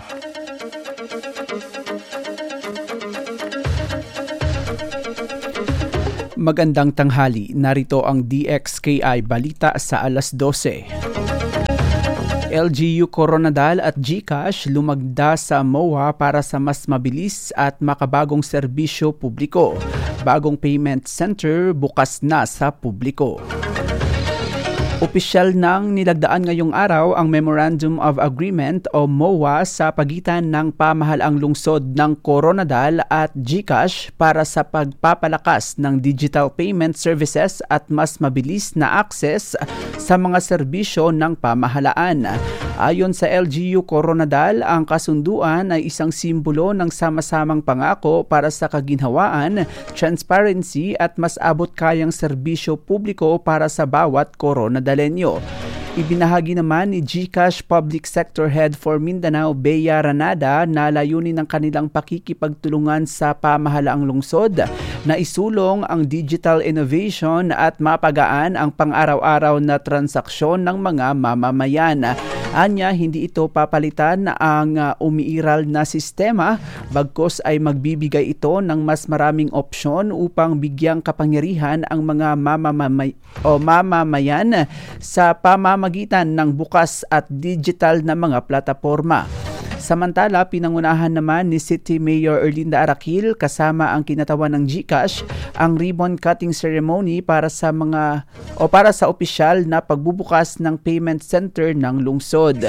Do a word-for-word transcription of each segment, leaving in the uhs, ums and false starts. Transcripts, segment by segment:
Magandang tanghali, narito ang D X K I Balita sa alas dose. L G U Coronadal at GCash lumagda sa M O A para sa mas mabilis at makabagong serbisyo publiko. Bagong payment center bukas na sa publiko. Opisyal nang nilagdaan ngayong araw ang Memorandum of Agreement o M O A sa pagitan ng pamahalaang lungsod ng Coronadal at GCash para sa pagpapalakas ng digital payment services at mas mabilis na access sa mga serbisyo ng pamahalaan. Ayon sa L G U Coronadal, ang kasunduan ay isang simbolo ng sama-samang pangako para sa kaginhawaan, transparency at mas abot-kayang serbisyo publiko para sa bawat Coronadalenyo. Ibinahagi naman ni GCash Public Sector Head for Mindanao, Bea Ranada, na layunin ng kanilang pakikipagtulungan sa pamahalaang lungsod na isulong ang digital innovation at mapagaan ang pang-araw-araw na transaksyon ng mga mamamayan. Anya, hindi ito papalitan ang uh, umiiral na sistema, bagkus ay magbibigay ito ng mas maraming opsyon upang bigyang kapangyarihan ang mga mamamay o mamamayan sa pamamagitan ng bukas at digital na mga plataporma. Samantala, pinangunahan naman ni City Mayor Erlinda Arakil kasama ang kinatawan ng GCash ang ribbon cutting ceremony para sa mga o para sa opisyal na pagbubukas ng payment center ng lungsod.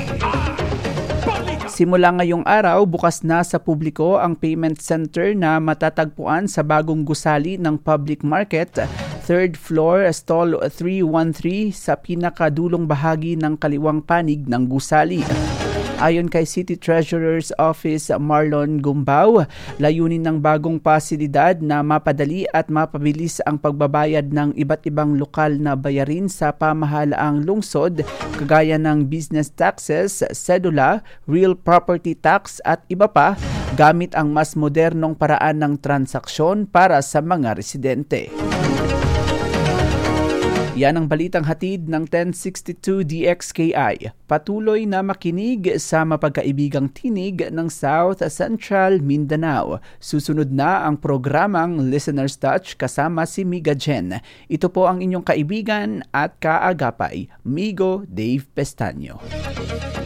Simula ngayong araw, bukas na sa publiko ang payment center na matatagpuan sa bagong gusali ng public market, third floor, stall three one three sa pinakadulong bahagi ng kaliwang panig ng gusali. Ayon kay City Treasurer's Office Marlon Gumbao, layunin ng bagong pasilidad na mapadali at mapabilis ang pagbabayad ng iba't ibang lokal na bayarin sa pamahalaang lungsod kagaya ng business taxes, sedula, real property tax at iba pa gamit ang mas modernong paraan ng transaksyon para sa mga residente. Yan ang balitang hatid ng ten sixty-two D X K I. Patuloy na makinig sa mapagkaibigang tinig ng South Central Mindanao. Susunod na ang programang Listener's Touch kasama si Miga Jen. Ito po ang inyong kaibigan at kaagapay, Migo Dave Pestaño.